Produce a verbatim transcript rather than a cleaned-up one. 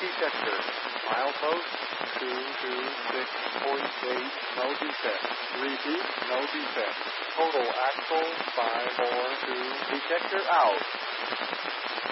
detector. Milepost two two six point eight, no defect. Repeat, no defect. Total axle five four two, detector out.